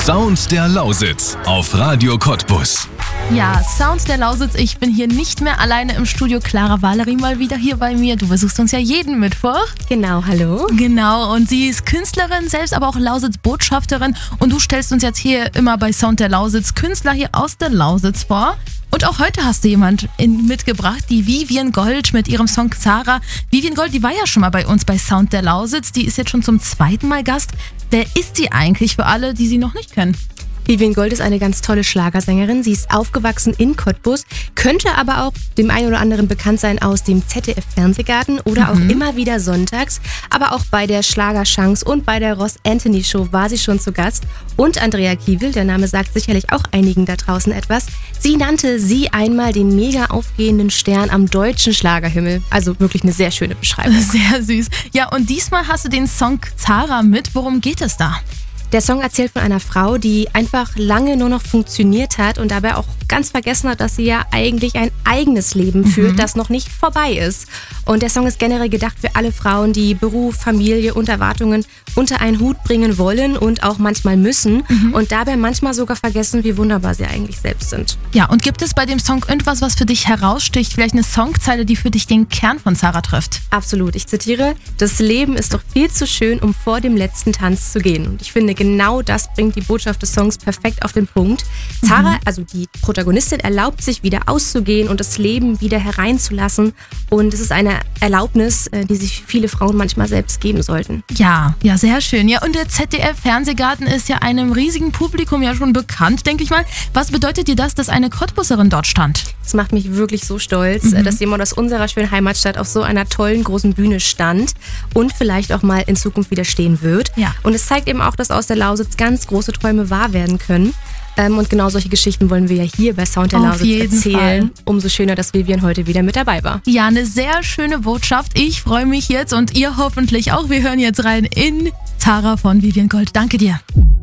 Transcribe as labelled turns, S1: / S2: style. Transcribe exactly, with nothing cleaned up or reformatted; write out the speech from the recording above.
S1: Sound der Lausitz auf Radio Cottbus.
S2: Ja, Sound der Lausitz. Ich bin hier nicht mehr alleine im Studio. Clara Valerie mal wieder hier bei mir. Du besuchst uns ja jeden Mittwoch.
S3: Genau, hallo.
S2: Genau, und sie ist Künstlerin, selbst aber auch Lausitz-Botschafterin. Und du stellst uns jetzt hier immer bei Sound der Lausitz Künstler hier aus der Lausitz vor. Und auch heute hast du jemand in, mitgebracht, die Vivian Gold mit ihrem Song Zara. Vivian Gold, die war ja schon mal bei uns bei Sound der Lausitz. Die ist jetzt schon zum zweiten Mal Gast. Wer ist sie eigentlich für alle, die sie noch nicht kennen?
S3: Vivian Gold ist eine ganz tolle Schlagersängerin. Sie ist aufgewachsen in Cottbus, könnte aber auch dem einen oder anderen bekannt sein aus dem Z D F-Fernsehgarten oder auch
S2: Mhm.
S3: immer wieder sonntags. Aber auch bei der Schlagerchance und bei der Ross Anthony Show war sie schon zu Gast. Und Andrea Kiewel, der Name sagt sicherlich auch einigen da draußen etwas. Sie nannte sie einmal den mega aufgehenden Stern am deutschen Schlagerhimmel. Also wirklich eine sehr schöne Beschreibung.
S2: Sehr süß. Ja, und diesmal hast du den Song Zara mit. Worum geht es da?
S3: Der Song erzählt von einer Frau, die einfach lange nur noch funktioniert hat und dabei auch ganz vergessen hat, dass sie ja eigentlich ein eigenes Leben führt,
S2: Mhm.
S3: das noch nicht vorbei ist. Und der Song ist generell gedacht für alle Frauen, die Beruf, Familie und Erwartungen unter einen Hut bringen wollen und auch manchmal müssen
S2: Mhm.
S3: und dabei manchmal sogar vergessen, wie wunderbar sie eigentlich selbst sind.
S2: Ja, und gibt es bei dem Song irgendwas, was für dich heraussticht? Vielleicht eine Songzeile, die für dich den Kern von Zara trifft?
S3: Absolut. Ich zitiere: Das Leben ist doch viel zu schön, um vor dem letzten Tanz zu gehen. Und ich finde, genau das bringt die Botschaft des Songs perfekt auf den Punkt. Zara, also die Protagonistin, erlaubt sich wieder auszugehen und das Leben wieder hereinzulassen. Und es ist eine Erlaubnis, äh, die sich viele Frauen manchmal selbst geben sollten.
S2: Ja, ja, sehr schön. Ja, und der Z D F-Fernsehgarten ist ja einem riesigen Publikum ja schon bekannt, denke ich mal. Was bedeutet dir das, dass eine Cottbuserin dort stand?
S3: Das macht mich wirklich so stolz,
S2: Mhm.
S3: äh, dass jemand aus unserer schönen Heimatstadt auf so einer tollen großen Bühne stand und vielleicht auch mal in Zukunft wieder stehen wird.
S2: Ja.
S3: Und es zeigt eben auch, dass aus der Lausitz ganz große Träume wahr werden können. Ähm, und genau solche Geschichten wollen wir ja hier bei Sound der
S2: Auf
S3: Lausitz
S2: jeden
S3: erzählen.
S2: Fall.
S3: Umso schöner, dass Vivian heute wieder mit dabei war.
S2: Ja, eine sehr schöne Botschaft. Ich freue mich jetzt und ihr hoffentlich auch. Wir hören jetzt rein in Zara von Vivian Gold. Danke dir.